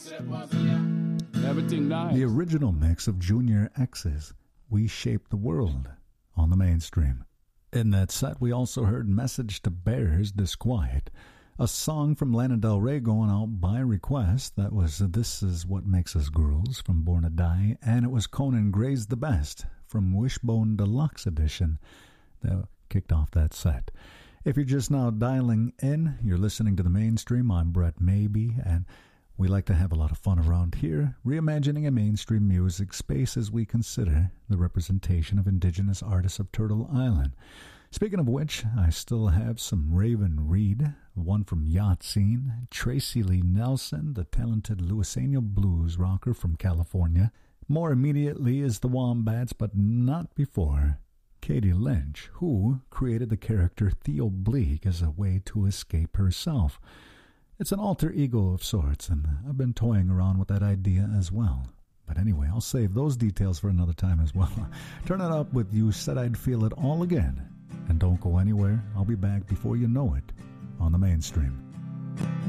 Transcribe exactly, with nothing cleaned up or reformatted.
Everything nice. The original mix of Junior X's We Shape the World on the mainstream. In that set, we also heard Message to Bears, Disquiet, a song from Lana Del Rey going out by request. That was This Is What Makes Us Girls from Born to Die, and it was Conan Gray's The Best from Wishbone Deluxe Edition that kicked off that set. If you're just now dialing in, you're listening to the mainstream. I'm Brett Maybe, and we like to have a lot of fun around here, reimagining a mainstream music space as we consider the representation of indigenous artists of Turtle Island. Speaking of which, I still have some Raven Reed, one from Yacht Scene, Tracy Lee Nelson, the talented Luiseno blues rocker from California. More immediately is the Wombats, but not before Katie Lynch, who created the character Theo Bleak as a way to escape herself. It's an alter ego of sorts, and I've been toying around with that idea as well. But anyway, I'll save those details for another time as well. Turn it up with You Said I'd Feel It All Again. And don't go anywhere. I'll be back before you know it on the mainstream.